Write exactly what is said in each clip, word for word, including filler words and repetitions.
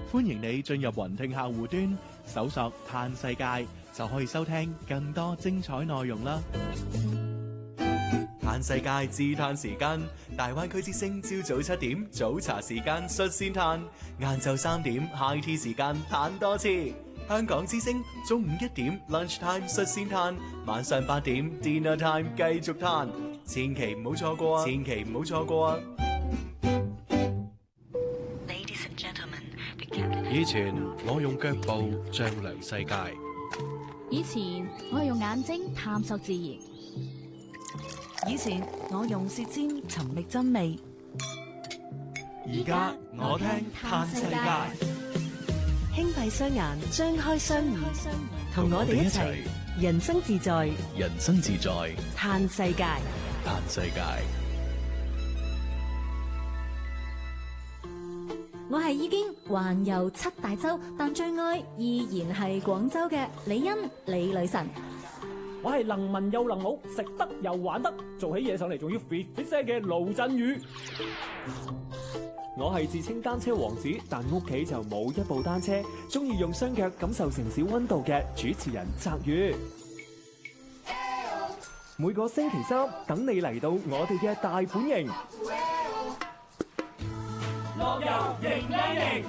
歡迎你進入雲聽客戶端，搜索嘆世界，就可以收聽更多精彩內容啦。嘆世界自嘆時間，大灣區之聲朝早七點早茶時間率先嘆，晏晝三點 high tea 時間嘆多次。香港之聲中午一點 lunch time 率先嘆，晚上八點 dinner time 繼續嘆，千祈唔好錯過啊！千祈唔好錯過啊！ 以前我用腳步丈量世界， 以前我用眼睛探索自然， 以前我用舌尖尋覓真味， 而家我聽嘆世界， 輕閉雙眼，張開雙耳，同我哋一齊人生自在， 人生自在嘆世界， 嘆世界。 我係已經環遊七大洲，但最愛依然係廣州嘅李欣李女神。 我係能文又能武，食得又玩得，做起嘢上嚟仲要 fit fit 聲嘅盧振宇。我係自稱單車王子，但屋企就冇一部單車，中意用雙腳感受城市溫度嘅主持人澤宇。每個星期三等你嚟到我哋嘅大本營。樂遊迎靚營，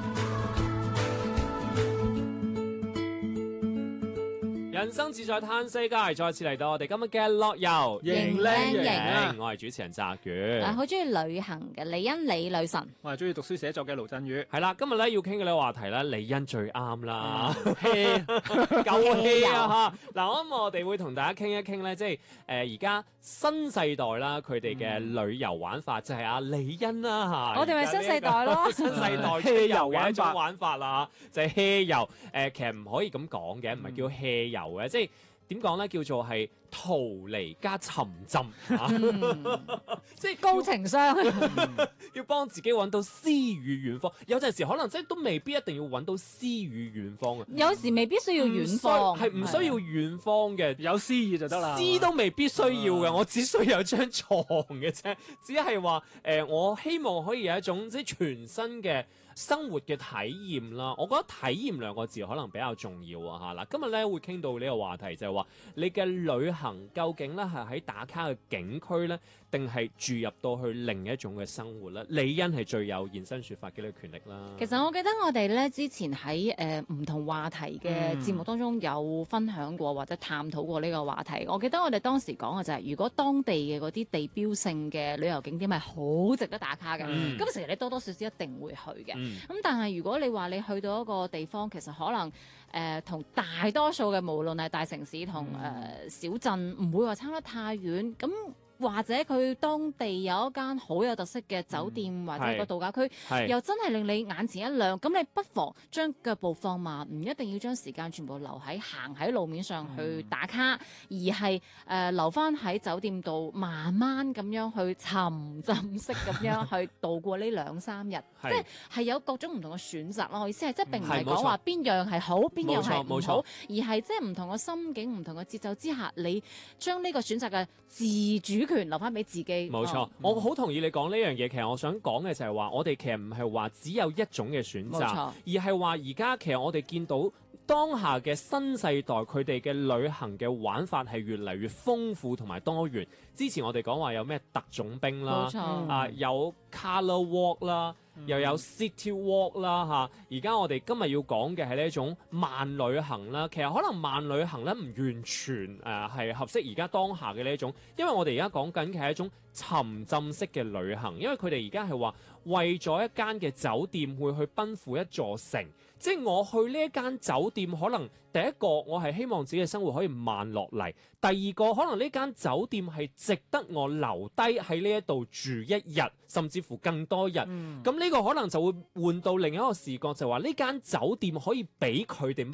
人生自在嘆世界，再次嚟到我哋今日嘅樂遊迎靚營。 我係主持人澤宇， 啊，好中意旅行嘅李欣李女神， 我係中意讀書寫作嘅盧振宇。 係啦，今日咧要傾嘅呢個話題咧，李欣最啱啦，夠氣啊嚇！嗱，我諗我哋會同大家傾一傾咧，即係誒而家新世代啦，佢哋嘅旅遊玩法就係阿李欣啦嚇。 我哋咪新世代咯， 新世代出遊嘅一種玩法啦，就係 hea 遊。誒，其實唔可以咁講嘅，唔係叫 hea 遊嘅，即係點講咧？叫做係逃離加沉浸，即係高情商， 要幫自己揾到詩與遠方。有陣時可能即係都未必一定要揾到詩與遠方啊。 有時未必需要遠方， 係唔需要遠方嘅， 有詩意就得啦。 詩都未必需要嘅，我只需要有張床嘅啫。只係話誒，我希望可以有一種即係全新嘅生活嘅體驗啦。我覺得體驗兩個字可能比較重要啊嚇。嗱，今日咧會傾到呢個話題就係話你嘅旅行究竟咧係喺打卡嘅景區咧，定係住入到去另一種嘅生活咧？李欣係最有現身說法嘅呢個權力啦。 其實我記得我哋咧之前喺誒唔同話題嘅節目當中有分享過或者探討過呢個話題。我記得我哋當時講嘅就係、是，如果當地嘅嗰啲地標性嘅旅遊景點係好值得打卡嘅，咁、嗯、其實你多多少少一定會去嘅。咁、嗯、但係如果你話你去到一個地方，其實可能誒同、呃、大多數嘅無論係大城市同誒、嗯呃、小鎮唔會話差得太遠咁。或者佢當地有一間好有特色嘅酒店、嗯、或者一個度假區，又真係令你眼前一亮，咁你不妨將腳步放慢，唔一定要將時間全部留喺行喺路面上去打卡，嗯、而係誒、呃、留翻喺酒店度慢慢咁樣去沉浸式咁樣去度過呢兩三日，即係係有各種唔同嘅選擇咯。我意思係即係並唔係講話邊樣係好，邊樣係唔好，而係即係唔同嘅心境、唔同嘅節奏之下，你將呢個選擇嘅自主權留翻俾自己。 冇錯、哦，我好同意你講呢樣嘢。其實我想講嘅就係話，我哋其實唔係話只有一種嘅選擇，而係話而家其實我哋見到當下嘅新世代佢哋嘅旅行嘅玩法係越嚟越豐富同埋多元。之前我哋講話有咩特種兵啦，啊、呃、有 Color Walk 啦。又有 City Walk 啦嚇，而家我哋今日要講嘅係呢一種慢旅行啦。其實可能慢旅行咧唔完全誒係合適而家當下嘅呢一種，因為我哋而家講緊嘅係一種沉浸式嘅旅行，因為佢哋而家係話為咗一間嘅酒店會去奔赴一座城，即係我去呢一間酒店，可能第一個我係希望自己嘅生活可以慢落嚟，第二個可能呢間酒店係值得我留低喺呢一度住一日，甚至乎更多日。咁呢、嗯、個可能就會換到另一個視角，就係話呢間酒店可以俾佢哋